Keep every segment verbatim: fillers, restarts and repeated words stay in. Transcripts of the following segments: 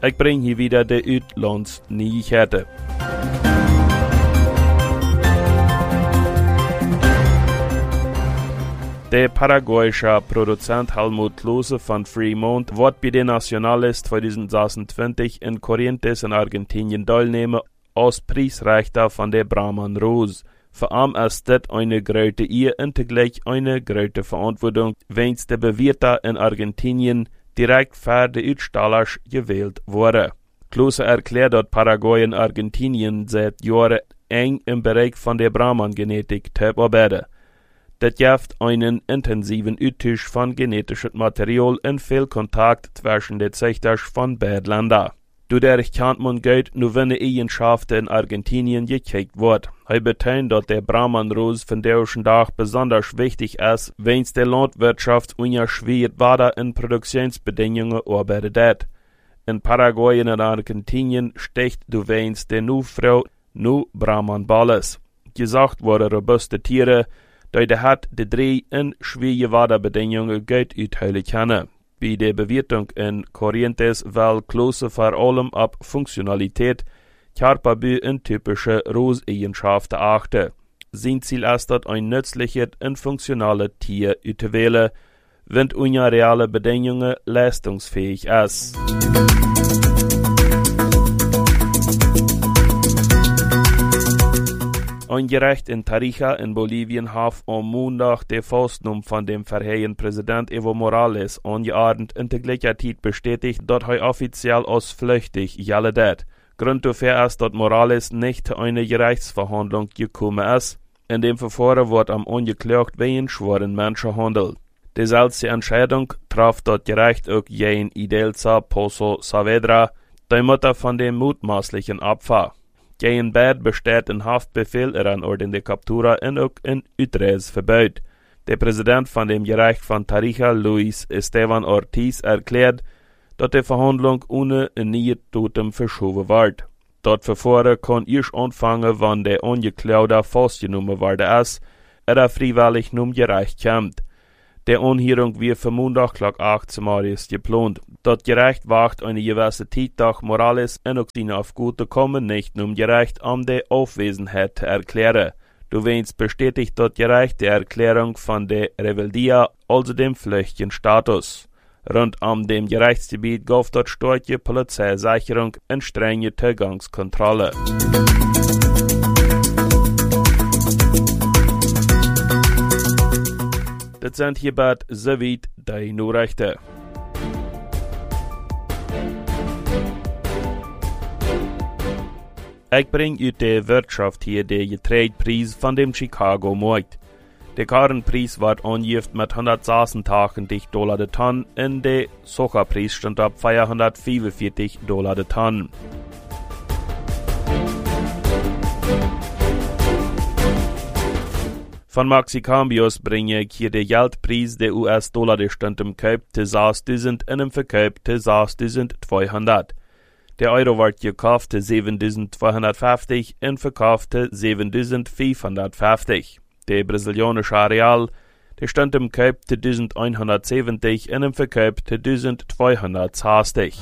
Ich bring hier wieder de Uitlandsnyheter. Der paraguayische Produzent Helmut Klose von Fremont wird bei den Nationales zwanzig sechsundzwanzig in Corrientes in Argentinien teilnehmen als Preisrichter von der Brahman Rose. Für ihn ist das eine große Ehre und zugleich eine große Verantwortung, wenn der Bewirter in Argentinien direkt für die Aussteller gewählt wurde. Klose erklärt, dass Paraguay und Argentinien seit Jahren eng im Bereich von der Brahman-Genetik arbeiten. Das gibt einen intensiven Austausch von genetischem Material und viel Kontakt zwischen den Züchtern von beiden Ländern. Dadurch kann man gut nur wenn Eigenschaften in Argentinien gekriegt wird. Er betont, dass der Brahman Rose von deutschen Tag besonders wichtig ist, wenn es der Landwirtschaft unschwert weiter in Produktionsbedingungen arbeitet. In Paraguay und Argentinien sticht du weinst der Nuffrau nu Brahman Balles. Gesagt wurde robuste Tiere, die der hat die drei in schwere Waderbedingungen gut utheilen können. Bei der Bewirtung in Corrientes will Klose vor allem ab Funktionalität, Körperbau und typische Rose-Eigenschaften achten. Sein Ziel ist, dass ein nützliches und funktionales Tier auszuwählen, wenn unter reale Bedingungen leistungsfähig ist. Ein Gericht in Tarija in Bolivien hat am Montag die Festnahme von dem verheerenden Präsident Evo Morales angeordnet und gleichzeitig bestätigt, dass er offiziell als flüchtig gilt. Grund dafür ist, dass Morales nicht zu einer Gerichtsverhandlung gekommen ist. In dem Verfahren wird am Angeklagten wegen schweren Menschenhandel. Die selbe Entscheidung traf das Gericht auch gegen Idelza Pozo Saavedra, die Mutter von dem mutmaßlichen Opfer. Gegen beide besteht ein Haftbefehl, eine ordentliche Kaptura und auch ein Uitreiseverbot. Der Präsident von dem Gericht von Tarija, Luis Esteban Ortiz, erklärt, dass die Verhandlung ohne ein Niedertotem verschoben wird. Das Verfahren kann erst anfangen, wenn der Angeklagte festgenommen worden ist, oder freiwillig zum Gericht kommt. Der Anhörung wird für Montag Tag achtzehn Uhr geplant. Das Gericht wacht eine gewisse Zeit, dass Morales und auch seine Aufgabe kommen, nicht zum Gericht, um die Aufwesenheit zu erklären. Du weinst bestätigt das Gericht die Erklärung von der Reveldia, also dem flüchtigen Status. Rund um dem Gerichtsgebiet gab das starke Polizeisicherung und strenge Zugangskontrolle. Das sind hierbei soweit die Nachrichten. Ich bringe aus der Wirtschaft hier den Getreidepreis von dem Chicago-Markt. Der Karrenpreis wird angegeben mit hundertsechsundachtzig Dollar de Tonne und der Zuckerpreis stand auf vierhundertfünfundvierzig Dollar de Tonne. Von Maxicambios bringe ich hier den Geldpreis der U S-Dollar, der stand im Kauf zu sechstausend und im Verkauf zu sechstausendzweihundert. Der Euro wird gekauft zu siebentausendzweihundertfünfzig und verkauft zu siebentausendfünfhundertfünfzig. Der brasilianische Real, der stand im Kauf zu elfhundertsiebzig und im Verkauf zu zwölfhundertsechzig.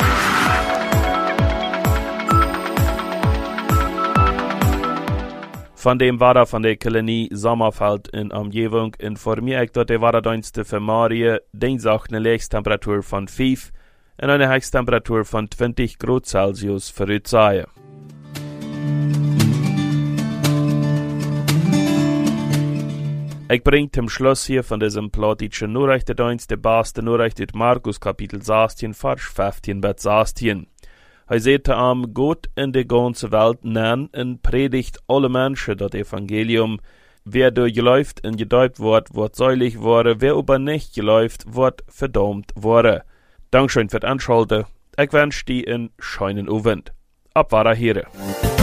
Von dem Wetter von der Kolonie Sommerfeld in Umgebung informiert ich, dass der Wetterdienst für Marie Dienstag eine Höchsttemperatur von fünf und eine Höchsttemperatur von zwanzig Grad Celsius voraussehen. Ich bringe zum Schluss hier von diesem plattischen Nachrichtendienst die beste Nachricht aus Markus Kapitel sechzehn, Vers fünfzehn bis sechzehn. Er sagte am Gott in der ganzen Welt nennen und predigt alle Menschen das Evangelium. Wer durchläuft und gedeupt wird, wird selig worden, wer aber nicht geläuft, wird verdammt worden. Dankeschön für das Anschalten. Ich wünsche dir einen schönen Abend. Ab war Here.